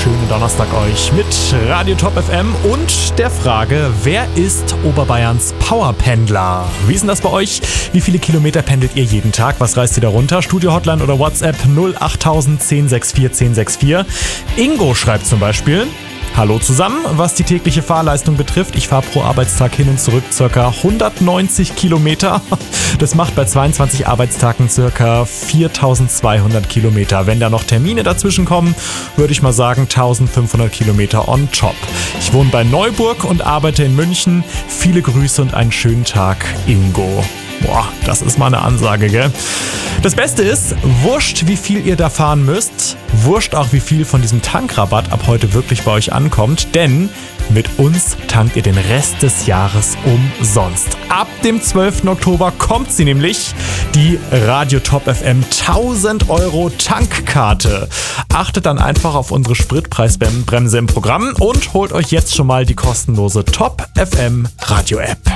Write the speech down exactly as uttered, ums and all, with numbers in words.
schönen Donnerstag euch mit Radio Top F M und der Frage, wer ist Oberbayerns Powerpendler? Wie ist denn das bei euch? Wie viele Kilometer pendelt ihr jeden Tag? Was reißt ihr da runter? Studio-Hotline oder WhatsApp null acht tausend zehn sechs vier zehn sechs vier. Ingo schreibt zum Beispiel: Hallo zusammen, was die tägliche Fahrleistung betrifft, ich fahre pro Arbeitstag hin und zurück ca. hundertneunzig Kilometer. Das macht bei zweiundzwanzig Arbeitstagen ca. viertausendzweihundert Kilometer. Wenn da noch Termine dazwischen kommen, würde ich mal sagen eintausendfünfhundert Kilometer on top. Ich wohne bei Neuburg und arbeite in München. Viele Grüße und einen schönen Tag, Ingo. Boah, das ist mal eine Ansage, gell? Das Beste ist, wurscht, wie viel ihr da fahren müsst, wurscht auch, wie viel von diesem Tankrabatt ab heute wirklich bei euch ankommt, denn mit uns tankt ihr den Rest des Jahres umsonst. Ab dem zwölften Oktober kommt sie nämlich, die Radio Top F M tausend Euro Tankkarte. Achtet dann einfach auf unsere Spritpreisbremse im Programm und holt euch jetzt schon mal die kostenlose Top F M Radio App.